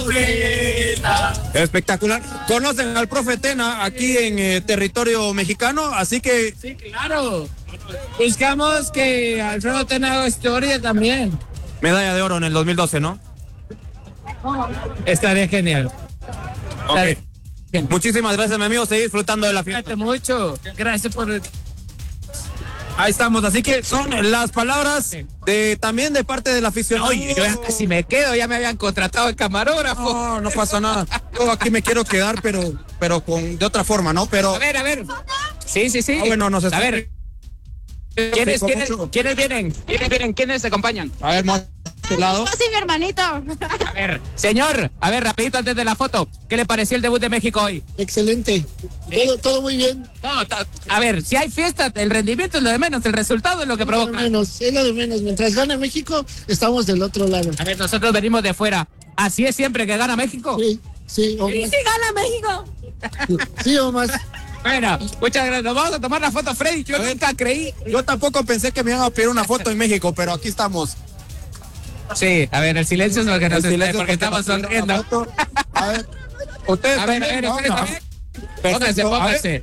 Espectacular. Conocen al profe Tena aquí en territorio mexicano, así que... Sí, claro. Buscamos que Alfredo Tena haga historia también. Medalla de oro en el 2012, ¿no? Estaría genial. Okay. Muchísimas gracias, mi amigo. Seguí disfrutando de la fiesta. Cuídate mucho. Gracias por... Ahí estamos, así que son las palabras también de parte del aficionado. Oye, yo casi me quedo, ya me habían contratado de camarógrafo. No, no pasa nada. Yo aquí me quiero quedar, pero de otra forma, ¿no? Pero... A ver. Sí. bueno, nos está... A ver. ¿Quiénes vienen? ¿Quiénes se acompañan? A ver, más este lado. Yo soy mi hermanito. A ver, señor, rapidito antes de la foto, ¿qué le pareció el debut de México hoy? Excelente. Todo muy bien. A ver, si hay fiesta, el rendimiento es lo de menos, el resultado es lo que provoca. Es lo de menos. Mientras gana México, estamos del otro lado. A ver, nosotros venimos de fuera. ¿Así es siempre que gana México? Sí. ¿Y si gana México? Sí o más. Bueno, muchas gracias. Nos vamos a tomar la foto, Freddy. Yo nunca creí. Yo tampoco pensé que me iban a pedir una foto en México, pero aquí estamos. Sí, a ver, el silencio es lo que nos está, porque estamos sonriendo. A ver, ustedes. A ver, ustedes también. Pónganse.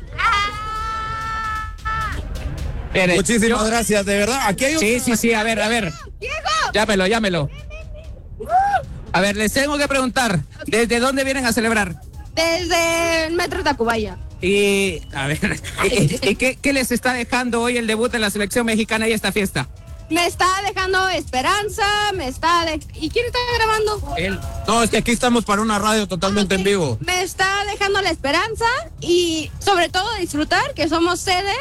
Muchísimas gracias, de verdad. Aquí hay Sí, a ver. Llámelo. A ver, les tengo que preguntar, ¿desde dónde vienen a celebrar? Desde el Metro Tacubaya. Y, a ver, ¿qué les está dejando hoy el debut en la selección mexicana y esta fiesta? Me está dejando esperanza, ¿Y quién está grabando? Él. No, es que aquí estamos para una radio totalmente en vivo. Me está dejando la esperanza y sobre todo disfrutar que somos sede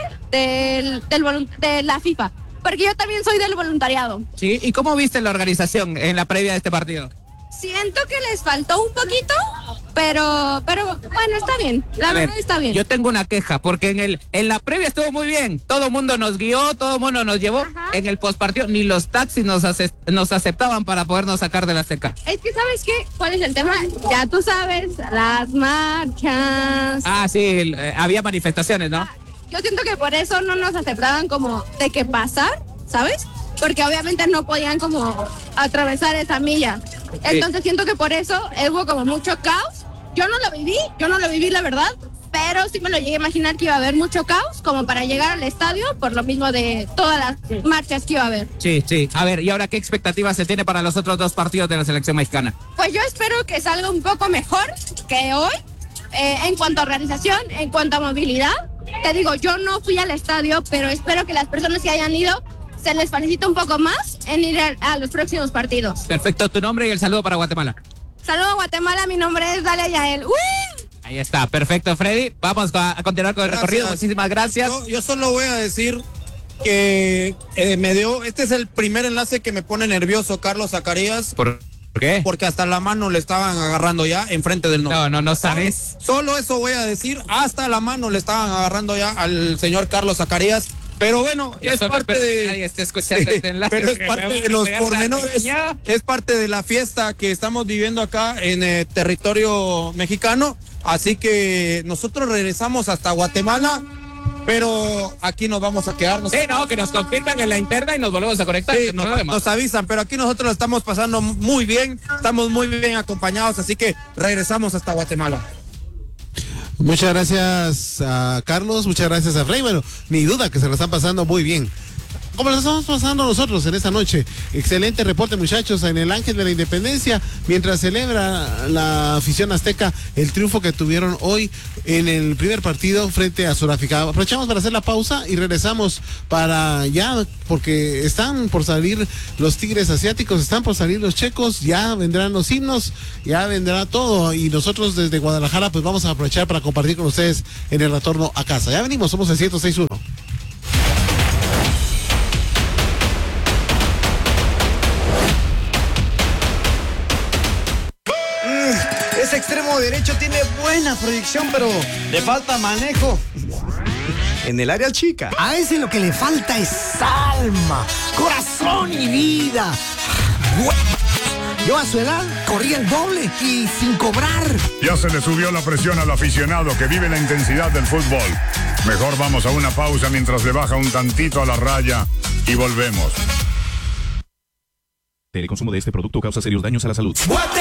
de la FIFA. Porque yo también soy del voluntariado. Sí, ¿y cómo viste la organización en la previa de este partido? Siento que les faltó un poquito, pero bueno, está bien. La verdad está bien. Yo tengo una queja, porque en la previa estuvo muy bien. Todo el mundo nos guió, todo el mundo nos llevó. Ajá. En el postpartido ni los taxis nos aceptaban para podernos sacar de la seca. Es que, ¿sabes qué? ¿Cuál es el tema? Ya tú sabes, las marchas. Ah, sí, había manifestaciones, ¿no? Yo siento que por eso no nos aceptaban como de que pasar, ¿sabes? Porque obviamente no podían como atravesar esa milla. Entonces siento que por eso hubo como mucho caos. Yo no lo viví la verdad, pero sí me lo llegué a imaginar que iba a haber mucho caos como para llegar al estadio, por lo mismo de todas las marchas que iba a haber. Sí. A ver, ¿y ahora qué expectativas se tiene para los otros dos partidos de la selección mexicana? Pues yo espero que salga un poco mejor que hoy, en cuanto a organización, en cuanto a movilidad. Te digo, yo no fui al estadio, pero espero que las personas que hayan ido se les felicite un poco más en ir a los próximos partidos. Perfecto, tu nombre y el saludo para Guatemala. Saludos a Guatemala, mi nombre es Dalia Yael. ¡Uy! Ahí está, perfecto, Freddy. Vamos a continuar con el recorrido. Muchísimas gracias. Yo solo voy a decir que este es el primer enlace que me pone nervioso Carlos Zacarías. ¿Por qué? Porque hasta la mano le estaban agarrando ya enfrente del norte. No sabes. Solo eso voy a decir, hasta la mano le estaban agarrando ya al señor Carlos Zacarías. Pero bueno, es parte de... Nadie está escuchando este enlace. Pero es parte de los pormenores, es parte de la fiesta que estamos viviendo acá en territorio mexicano. Así que nosotros regresamos hasta Guatemala, pero aquí nos vamos a quedar. Sí, que nos confirmen en la interna y nos volvemos a conectar. Sí, nos avisan, pero aquí nosotros lo estamos pasando muy bien, estamos muy bien acompañados, así que regresamos hasta Guatemala. Muchas gracias a Carlos, muchas gracias a Frey. Bueno, ni duda que se lo están pasando muy bien. Como lo estamos pasando nosotros en esta noche. Excelente reporte, muchachos, en el Ángel de la Independencia, mientras celebra la afición azteca el triunfo que tuvieron hoy en el primer partido frente a Sudáfrica. Aprovechamos para hacer la pausa y regresamos para ya, porque están por salir los tigres asiáticos, están por salir los checos, ya vendrán los himnos, ya vendrá todo, y nosotros desde Guadalajara pues vamos a aprovechar para compartir con ustedes en el retorno a casa. Ya venimos, somos el 106.1. Ese extremo derecho tiene buena proyección, pero le falta manejo en el área chica. A ese lo que le falta es alma, corazón y vida. Yo a su edad corría el doble y sin cobrar. Ya se le subió la presión al aficionado que vive la intensidad del fútbol. Mejor vamos a una pausa mientras le baja un tantito a la raya y volvemos. El consumo de este producto causa serios daños a la salud.